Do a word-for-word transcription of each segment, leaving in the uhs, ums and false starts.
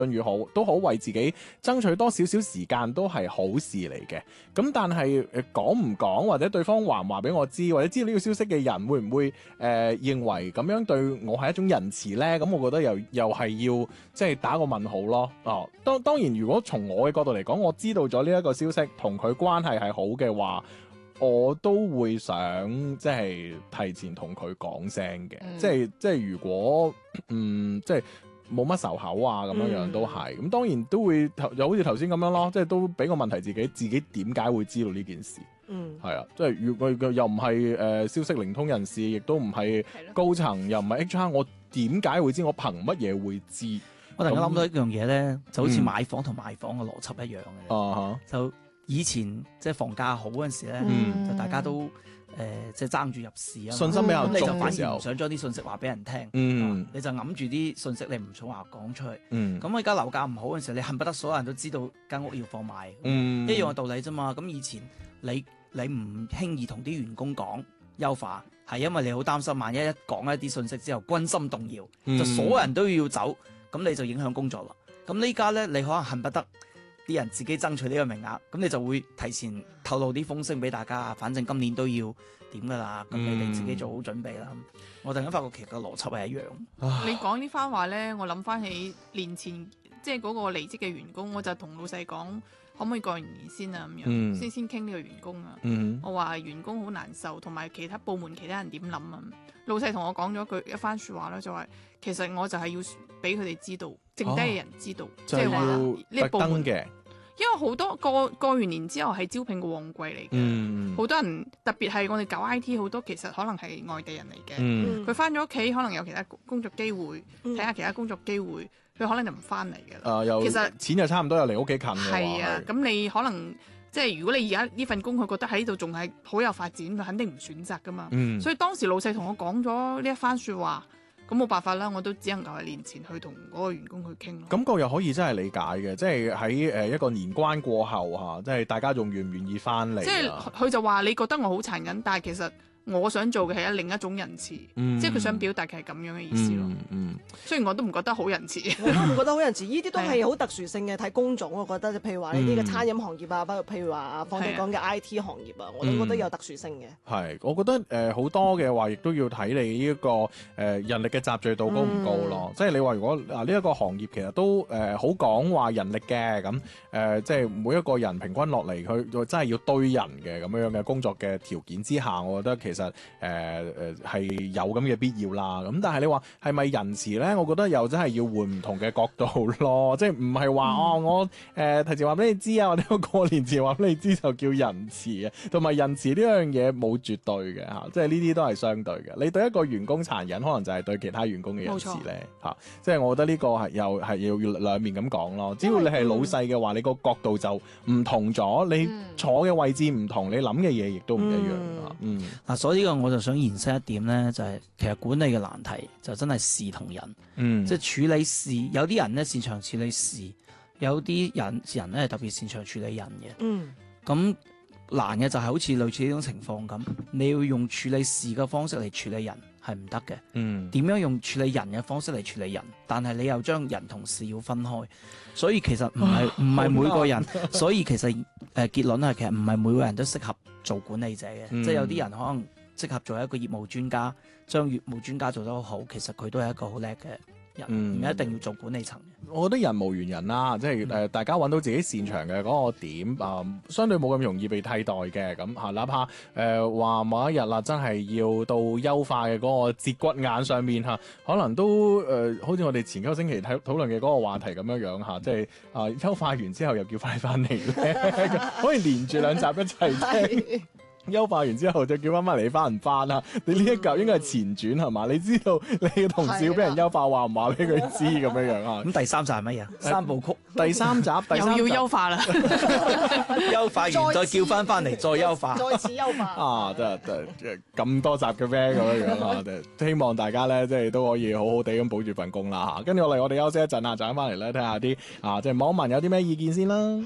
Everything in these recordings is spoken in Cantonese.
越好都好，為自己爭取多少少時間都係好事嚟嘅。咁但係誒講唔講，或者對方話唔話俾我知，或者知道呢個消息嘅人會唔會誒、呃、認為咁樣對我係一種仁慈呢？咁我覺得又又係要即係打個問號咯。哦，當當然如果從我嘅角度嚟講，我知道咗呢一個消息同佢關係係好嘅話，我都會想即係提前同佢講聲嘅。嗯、即係即係如果嗯即係。冇乜仇口啊，咁樣樣都係，咁、嗯、當然都會又好似頭先咁樣咯，即係都俾個問題自己，自己點解會知道呢件事？嗯，係啊，即係如果又唔係誒消息靈通人士，亦都唔係高層，又唔係 H R， 我點解會知？我憑乜嘢會知？ 我突然間諗到一樣嘢咧，就好似買房同賣房嘅邏輯一樣嘅。 啊、嗯、 就以前即係房價好嗰陣時咧， 嗯、 就大家都。誒、呃，即係爭住入市啊！ 信心比較重嘅時候， 你就反而唔想將啲信息話俾人聽， 嗯， 你就揞住啲信息，你唔想話講出去， 嗯。咁而家樓價唔好嘅時候，你恨不得所有人都知道間屋要放賣， 嗯， 一樣嘅道理啫嘛。咁以前你你唔輕易同啲員工講優化，係因為你好擔心，萬一一講一啲信息之後軍心動搖，嗯、就所有人都要走，咁你就影響工作啦。咁呢家咧，你可能恨不得啲人自己爭取呢個名額，咁你就會提前透露啲風聲俾大家，反正今年都要點噶啦，咁你哋自己做好準備啦。嗯、我突然間發覺其實個邏輯係一樣。 你講呢番話咧，我諗翻起年前即係嗰個離職嘅員工，我就同老細講，可唔可以過完年先啊？咁樣、嗯、先先傾呢個員工啊。嗯、我話員工好難受，同埋其他部門其他人點諗啊？老細同我講咗句一番說話咧，就話其實我就係要俾佢哋知道，剩低嘅人知道，即係話呢部門嘅。因為好多過過完年之後係招聘嘅旺季嚟嘅，好、嗯、多人特別係我哋搞 I T 好多，其實可能係外地人嚟嘅，佢翻咗屋企可能有其他工作機會，睇下、嗯、其他工作機會，佢可能就唔翻嚟嘅啦。 呃、其實錢就差唔多又離屋企近嘅。 係啊，咁你可能即係如果你而家呢份工佢覺得喺呢度仲係好有發展，佢肯定唔選擇噶嘛。嗯、所以當時老細同我講咗呢一番說話。咁冇辦法啦，我都只能夠喺年前去同嗰個員工去傾咯。感覺又可以真係理解嘅，即係喺誒一個年關過後嚇，即係大家仲願唔願意翻嚟？ 即係佢就話你覺得我好殘忍，但係其實我想做嘅係另一種仁慈，嗯、即係佢想表達嘅係咁樣嘅意思咯。嗯，嗯雖然我都唔覺得好仁慈， 我都唔覺得好仁慈。呢啲都係好特殊性嘅，睇工種我覺得，譬如話呢啲嘅餐飲行業啊，包括譬如話方姐講嘅 I T 行業啊，我都覺得有特殊性嘅。係、 嗯，我覺得誒好、呃、多嘅話，亦都要睇你呢、這、一個誒、呃、人力嘅集聚度高唔高咯。嗯、即係你話如果啊呢一個行業其實都誒、呃、好講話人力嘅，咁誒、呃、即係每一個人平均落嚟，佢真係要堆人嘅咁樣嘅工作嘅條件之下，我覺得其實誒。呃誒誒係有咁嘅必要啦，咁但係你話係咪仁慈咧？我覺得又真係要換唔同嘅角度咯，即係唔係話哦我誒、呃、提前話俾你知啊，或者我過年前話俾你知就叫仁慈啊，同埋仁慈呢樣嘢冇絕對嘅嚇，即係呢啲都係相對嘅。你對一個員工殘忍，可能就係對其他員工嘅仁慈咧嚇，冇錯。即係我覺得呢個係又係要兩面咁講咯。只要你係老細嘅話，你個角度就唔同咗，你坐嘅位置唔同，你諗嘅嘢亦都唔一樣啊。嗯，嗱、 嗯，所以呢個我就想延伸一點咧，就係、是、其實管理嘅難題就真係事同人，嗯，即係處理事，有啲人咧擅長處理事，有啲人人咧特別擅長處理人嘅，嗯，咁難嘅就係好似類似呢種情況咁，你要用處理事嘅方式嚟處理人係唔得嘅，嗯，點樣用處理人嘅方式嚟處理人，但係你又將人同事要分開，所以其實唔係唔係每個人，所以其實誒、呃、結論係其實唔係每個人都適合做管理者嘅，嗯、即係有啲人可能適合做一個業務專家，將業務專家做得好好，其實佢都係一個好叻嘅人，唔、嗯、一定要做管理層。 我覺得人無完人啦，即係誒、呃、大家揾到自己擅長嘅嗰個點啊、呃，相對冇咁容易被替代嘅咁嚇。哪怕誒話、呃、某一日啦，真係要到優化嘅嗰個節骨眼上面嚇、啊，可能都誒、呃、好似我哋前幾個星期睇討論嘅嗰個話題咁樣樣嚇，即係啊優化完之後又叫翻你翻嚟咧，可以連住兩集一齊聽。優化完之後就叫翻翻嚟，你翻唔翻啊？你呢一嚿應該係前傳係嘛？你知道你嘅同事要俾人優化，話唔話俾佢知咁樣樣啊？ 咁第三集係乜嘢？三部曲第三集，第三集又要優化啦， 優化完再叫翻翻嚟，再優化， 再次優化啊！真係真係咁多集嘅咩咁樣樣啊？希望大家咧即係都可以好好地咁保住份工啦吓。跟住落嚟，我哋休息一陣啊，陣間翻嚟咧睇下啲啊，即係網民有啲咩意見先啦。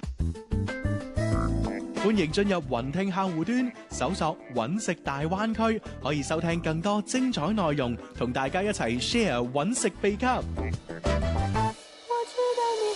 歡迎進入雲聽客戶端，搜索揾食大灣區，可以收聽更多精彩內容，同大家一齊 share 揾食秘笈。